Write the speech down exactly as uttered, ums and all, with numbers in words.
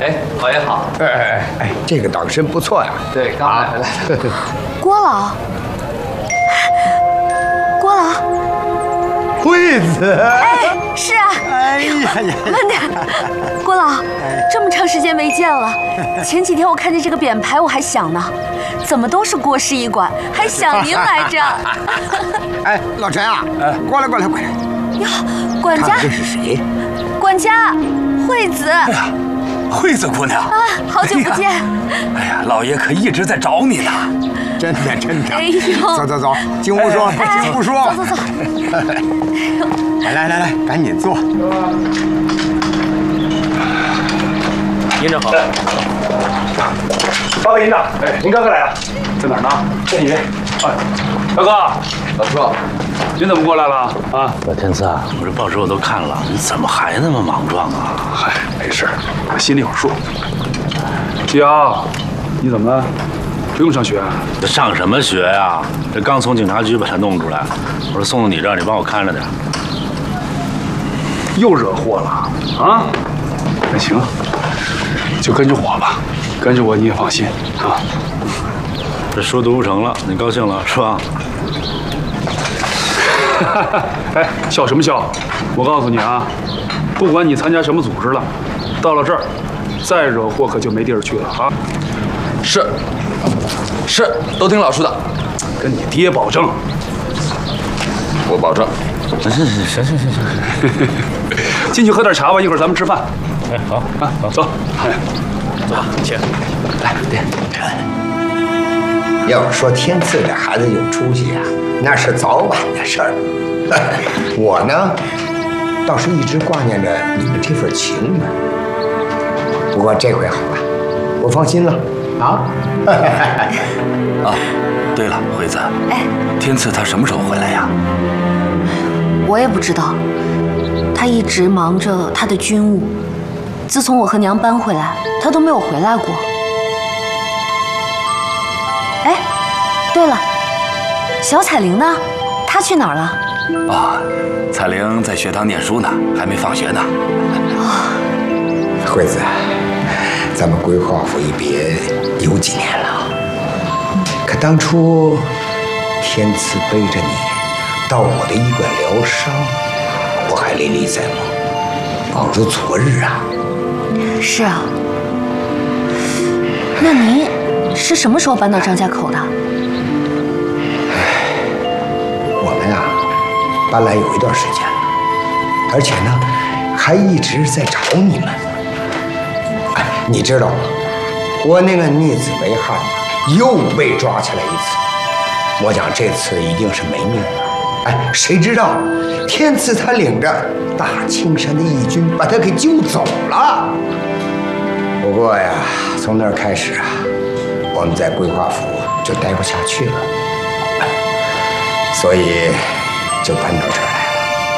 哎，老爷好。 哎哎哎，这个党参不错呀。 对，刚买回来的。 郭老，郭老， 惠子。 哎，是啊。 哎呀呀！ 慢点，郭老，这么长时间没见了。前几天我看见这个匾牌，我还想呢，怎么都是郭氏医馆，还想您来着。 哎，老陈啊，过来过来过来。 哟，管家。 这是谁？ 管家，惠子。 哎呀，惠子姑娘啊，好久不见。 哎呀，老爷可一直在找你呢。 真的真的。 哎呦， 走走走，进屋说，进屋说。 走走走。 来来来来，赶紧坐。 营长好。 报告营长，哎，您刚刚来啊？ 在哪儿呢？ 在里面。 哎，大哥， 老叔， 您怎么过来了啊？ 老天赐啊，我这报纸我都看了，你怎么还那么莽撞啊？ 嗨，没事，我心里有数。季瑶，你怎么了？不用上学啊？ 这上什么学呀？这刚从警察局把他弄出来，我说送到你这儿，你帮我看着点。 又惹祸了啊？那行，就跟着我吧，跟着我你也放心啊。 这书读不成了，你高兴了是吧？ 哎，笑什么笑？我告诉你啊，不管你参加什么组织了，到了这儿，再惹祸可就没地儿去了啊！ 是，是，都听老叔的， 跟你爹保证。 我保证。 行行行行行行， 进去喝点茶吧，一会儿咱们吃饭。 哎，好啊，走。哎， 走吧，请。 来，爹。要说天赐这孩子有出息啊，那是早晚的事儿。我呢，倒是一直挂念着你们这份情呢。不过这回好了，我放心了啊。 啊，对了，惠子， 哎， 天赐他什么时候回来呀？ 我也不知道，他一直忙着他的军务。自从我和娘搬回来，他都没有回来过。哎，对了，小彩玲呢？她去哪儿了？ 啊，彩玲在学堂念书呢，还没放学呢。 啊， 惠子，咱们归华府一别有几年了，可当初天赐背着你到我的医馆疗伤，我还历历在目，恍如昨日啊。 是啊。那您是什么时候搬到张家口的？ 我们啊，搬来有一段时间了，而且呢，还一直在找你们。哎，你知道吗？我那个逆子为汉又被抓起来一次，我想这次一定是没命了。哎，谁知道天赐他领着大青山的义军把他给救走了。不过呀，从那儿开始啊，我们在归华府就待不下去了，所以就搬到这儿来。